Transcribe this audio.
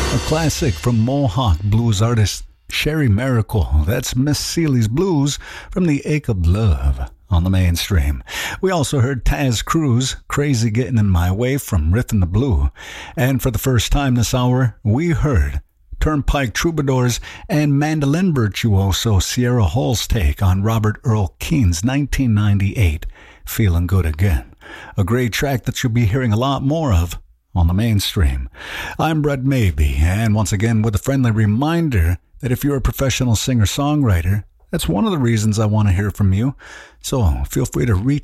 A classic from Mohawk blues artist Sherry Miracle. That's Miss Seeley's Blues from the Ache of Love on the mainstream. We also heard Taz Cruz, Crazy Getting in My Way from Riff in the Blue. And for the first time this hour, we heard Turnpike Troubadours and mandolin virtuoso Sierra Hall's take on Robert Earl Keen's 1998 Feeling Good Again. A great track that you'll be hearing a lot more of on the mainstream. I'm Brett Mabey, and once again with a friendly reminder that if you're a professional singer-songwriter, that's one of the reasons I want to hear from you. So feel free to reach